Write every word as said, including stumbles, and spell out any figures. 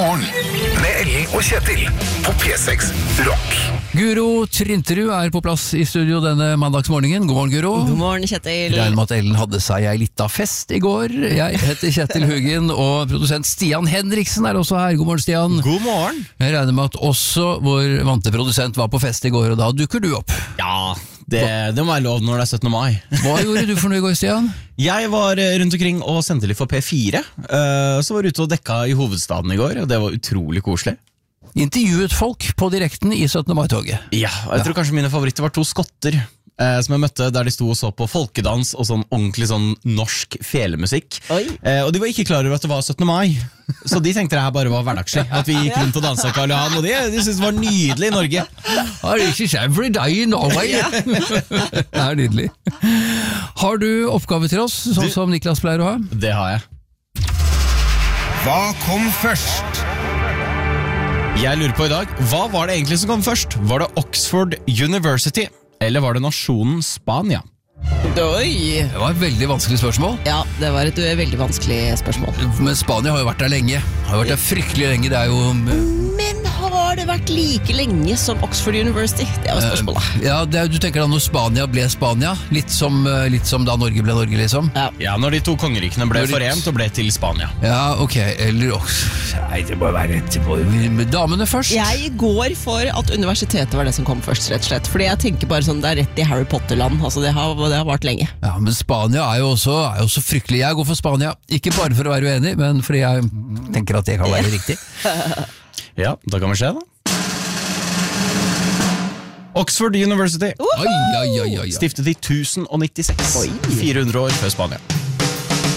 morgen med Ellen og Kjetil på P seks Rock. Guro Trinterud er på plass i studio denne mandagsmorgenen. God morgen, Guro. God morgen, Kjetil. Regner med at Ellen hadde seg ei lita fest i går. Jeg heter Kjetil Hugin, og produsent Stian Henriksen er også her. God morgen, Stian. God morgen. Jeg regner med at også vår vante produsent var på fest i går, og da dukker du opp. Ja, det, det må være lov når det er syttende mai. Hva gjorde du for noe i går, Stian? Jeg var rundt omkring og sendte litt for P fire. uh, Så var jeg ute og dekka i hovedstaden i går, og det var utrolig koselig. Intervjuet folk på direkten i syttende mai-toget. Ja, og jeg tror kanskje mine favoritter var to skotter eh, som jeg møtte der de sto og så på folkedans og sånn ordentlig sånn norsk felemusikk. eh, Og de var ikke klar over at det var syttende mai, så de tenkte det her bare var hverdagslig, at vi gikk rundt og danset Karl Johan, og de, de syntes det var nydelig i Norge. This is every day in Norway. Det er nydelig. Har du oppgave til oss, sånn som Niklas pleier å ha? Det har jeg. Hva kom først? Jeg lurer på i dag, hva var det egentlig som kom først? Var det Oxford University, eller var det nasjonen Spania? Oi. Det var et veldig vanskelig spørsmål. Ja, det var et veldig vanskelig spørsmål. Men Spania har jo vært der lenge. Har jo vært der fryktelig lenge. Det er jo... Men har det vært like lenge som Oxford University? Det var spørsmålet. Ja, det er, du tenker da når Spania ble Spania, litt som, litt som da Norge ble Norge, liksom? Ja. Ja, når de to kongerikene ble Når de- forent og ble til Spania. Ja, ok, eller også... Nei, det må være det må, med damene først. Jeg går for at universitetet var det som kom først, rett og slett. Fordi jeg tenker bare sånn, det er rett i Harry Potter-land. Altså, det har, det har vart lenge. Ja, men Spania er jo også, er jo også fryktelig. Jeg går for Spania, ikke bare for å være uenig, men fordi jeg tenker at det kan være riktig. Ja, da kan vi se da. Oxford University Oi, oi, oi, oi, oi. stiftet i tusen og nittiseks, Oi. fire hundre år før Spania.